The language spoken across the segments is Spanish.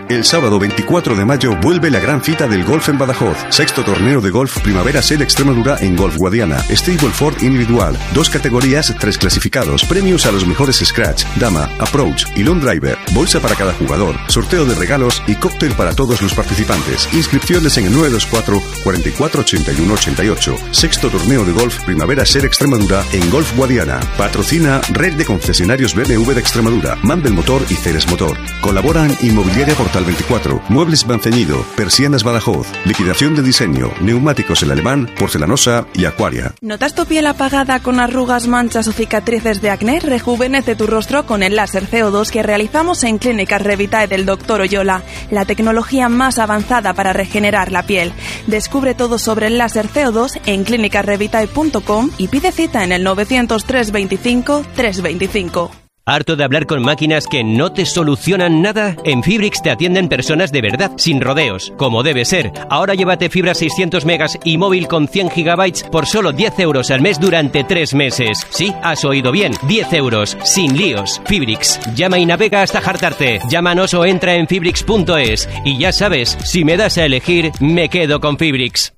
El sábado 24 de mayo vuelve la gran cita del golf en Badajoz. Sexto torneo de golf Primavera Ser Extremadura en Golf Guadiana. Stableford individual. 2 categorías, 3 clasificados. Premios a los mejores scratch, dama, approach y long driver. Bolsa para cada jugador. Sorteo de regalos y cóctel para todos los participantes. Inscripciones en el 924 44 81 88. Sexto torneo de golf Primavera Ser Extremadura en Golf Guadiana. Patrocina Red de Concesionarios BMW de Extremadura, Mandel Motor y Ceres Motor. Colaboran Inmobiliaria Portal 24, Muebles Banceñido, Persianas Badajoz, liquidación de diseño, neumáticos El Alemán, Porcelanosa y Aquaria. ¿Notas tu piel apagada con arrugas, manchas o cicatrices de acné? Rejuvenece tu rostro con el láser CO2 que realizamos en Clínicas Revitae del Dr. Oyola, la tecnología más avanzada para regenerar la piel. Descubre todo sobre el láser CO2 en clinicasrevitae.com y pide cita en el 900 325 325. ¿Harto de hablar con máquinas que no te solucionan nada? En Fibrix te atienden personas de verdad, sin rodeos, como debe ser. Ahora llévate fibra 600 megas y móvil con 100 gigabytes por solo 10 euros al mes durante 3 meses. Sí, has oído bien, 10 euros, sin líos. Fibrix, llama y navega hasta hartarte. Llámanos o entra en fibrix.es. Y ya sabes, si me das a elegir, me quedo con Fibrix.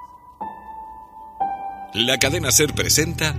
La cadena SER presenta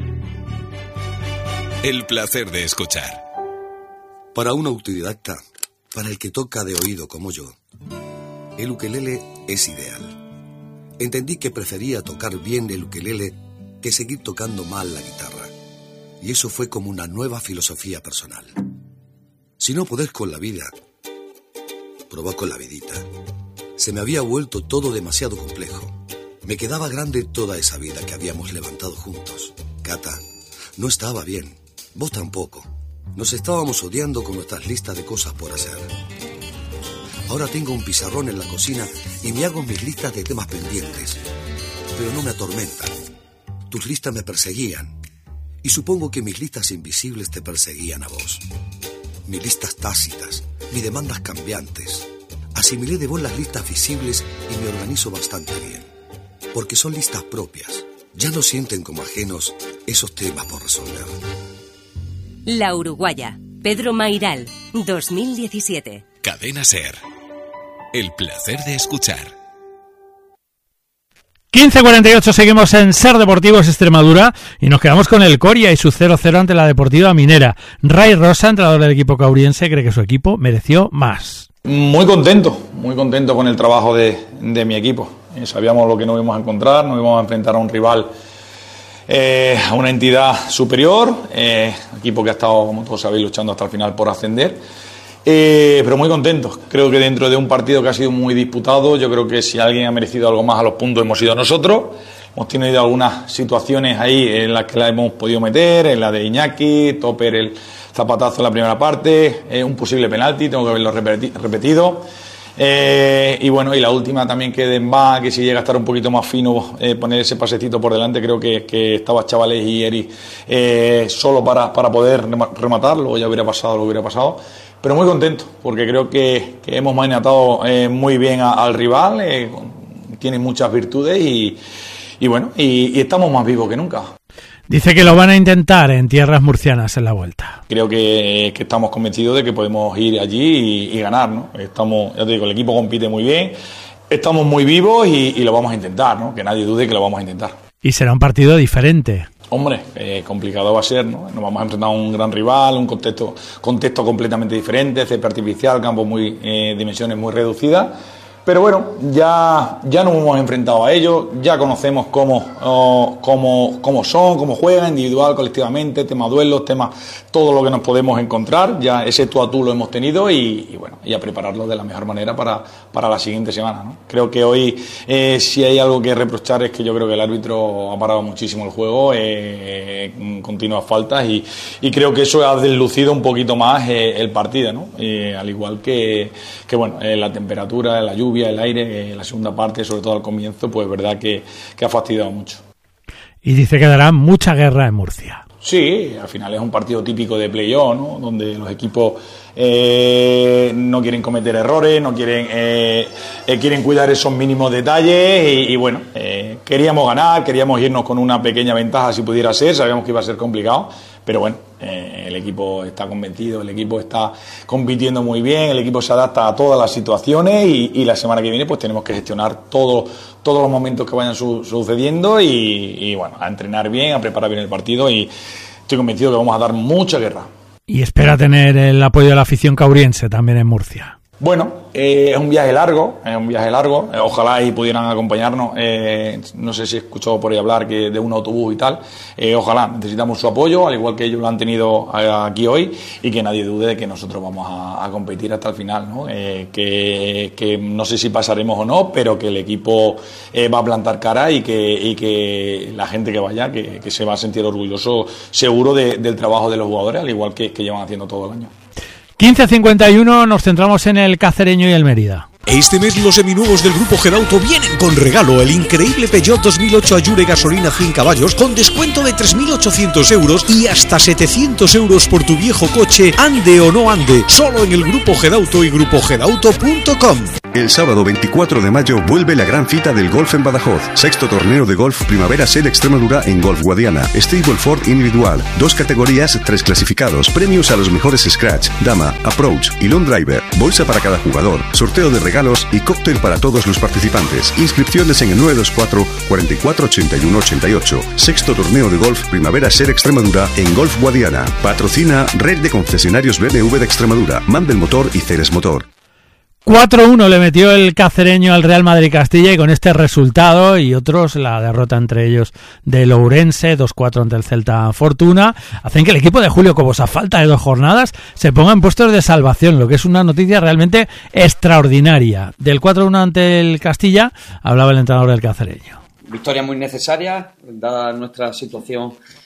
El placer de escuchar. Para un autodidacta, para el que toca de oído como yo, el ukelele es ideal. Entendí que prefería tocar bien el ukelele que seguir tocando mal la guitarra. Y eso fue como una nueva filosofía personal. Si no podés con la vida, probá con la vidita. Se me había vuelto todo demasiado complejo. Me quedaba grande toda esa vida que habíamos levantado juntos. Cata, no estaba bien. Vos tampoco. Nos estábamos odiando con nuestras listas de cosas por hacer. Ahora tengo un pizarrón en la cocina y me hago mis listas de temas pendientes. Pero no me atormentan. Tus listas me perseguían. Y supongo que mis listas invisibles te perseguían a vos. Mis listas tácitas, mis demandas cambiantes. Asimilé de vos las listas visibles y me organizo bastante bien. Porque son listas propias. Ya no sienten como ajenos esos temas por resolver. La Uruguaya, Pedro Mairal, 2017. Cadena SER. El placer de escuchar. 15:48, seguimos en SER Deportivos Extremadura y nos quedamos con el Coria y su 0-0 ante la Deportiva Minera. Ray Rosa, entrenador del equipo cauriense, cree que su equipo mereció más. Muy contento con el trabajo de mi equipo. Sabíamos lo que nos íbamos a encontrar, nos íbamos a enfrentar a un rival, a una entidad superior, equipo que ha estado, como todos sabéis, luchando hasta el final por ascender, pero muy contentos. Creo que dentro de un partido que ha sido muy disputado, yo creo que si alguien ha merecido algo más a los puntos hemos sido nosotros. Hemos tenido algunas situaciones ahí en las que la hemos podido meter, en la de Iñaki, Topper el zapatazo en la primera parte, un posible penalti, tengo que haberlo repetido. Y bueno, y la última también que Demba, que si llega a estar un poquito más fino, poner ese pasecito por delante, creo que estaba Chavales y Eri solo para poder rematarlo, ya hubiera pasado, pero muy contento porque creo que hemos maniatado muy bien al rival, tiene muchas virtudes y bueno, y estamos más vivos que nunca. Dice que lo van a intentar en tierras murcianas en la vuelta. Creo que estamos convencidos de que podemos ir allí y ganar, ¿no? Ya te digo, el equipo compite muy bien, estamos muy vivos y lo vamos a intentar, ¿no? Que nadie dude que lo vamos a intentar. Y será un partido diferente. Hombre, complicado va a ser, ¿no? Nos vamos a enfrentar a un gran rival, un contexto completamente diferente, césped artificial, campo dimensiones muy reducidas. Pero bueno, ya nos hemos enfrentado a ellos, ya conocemos cómo son, cómo juegan, individual, colectivamente, tema duelos, tema todo lo que nos podemos encontrar, ya ese tú a tú lo hemos tenido y bueno, y a prepararlo de la mejor manera para la siguiente semana, ¿no? Creo que hoy si hay algo que reprochar es que yo creo que el árbitro ha parado muchísimo el juego, continuas faltas y creo que eso ha deslucido un poquito más el partido, ¿no? Al igual que bueno, la temperatura, la lluvia, el aire, la segunda parte, sobre todo al comienzo, pues verdad que ha fastidiado mucho. Y dice que dará mucha guerra en Murcia. Sí, al final es un partido típico de play-off, ¿no? Donde los equipos no quieren cometer errores, no quieren cuidar esos mínimos detalles y bueno, queríamos ganar, queríamos irnos con una pequeña ventaja si pudiera ser, sabíamos que iba a ser complicado, pero bueno, el equipo está convencido, el equipo está compitiendo muy bien, el equipo se adapta a todas las situaciones y la semana que viene pues tenemos que gestionar todos los momentos que vayan sucediendo y bueno, a entrenar bien, a preparar bien el partido y estoy convencido que vamos a dar mucha guerra. Y espera tener el apoyo de la afición cauriense también en Murcia. Bueno, es un viaje largo, ojalá y pudieran acompañarnos, no sé si escuchó por ahí hablar que de un autobús y tal, ojalá, necesitamos su apoyo, al igual que ellos lo han tenido aquí hoy, y que nadie dude de que nosotros vamos a competir hasta el final, ¿no? Que no sé si pasaremos o no, pero que el equipo va a plantar cara y que la gente que vaya, que se va a sentir orgulloso seguro del trabajo de los jugadores, al igual que llevan haciendo todo el año. 15:51, nos centramos en el Cacereño y el Mérida. Este mes los seminuevos del Grupo Gedauto vienen con regalo: el increíble Peugeot 2008 Allure gasolina 100 caballos con descuento de 3.800 euros y hasta 700 euros por tu viejo coche, ande o no ande, solo en el Grupo Gedauto y grupogedauto.com. El sábado 24 de mayo vuelve la gran cita del golf en Badajoz. Sexto torneo de golf Primavera Sede Extremadura en Golf Guadiana. Stableford individual. 2 categorías, 3 clasificados. Premios a los mejores scratch, dama, approach y long driver. Bolsa para cada jugador. Sorteo de regalos y cóctel para todos los participantes. Inscripciones en el 924 44 81 88. Sexto torneo de golf Primavera Sede Extremadura en Golf Guadiana. Patrocina Red de Concesionarios BMW de Extremadura, Mandel Motor y Ceres Motor. 4-1 le metió el Cacereño al Real Madrid Castilla y con este resultado y otros, la derrota entre ellos del Ourense, 2-4 ante el Celta Fortuna, hacen que el equipo de Julio Cobos, a falta de 2 jornadas, se ponga en puestos de salvación, lo que es una noticia realmente extraordinaria. Del 4-1 ante el Castilla hablaba el entrenador del Cacereño. Victoria muy necesaria, dada nuestra situación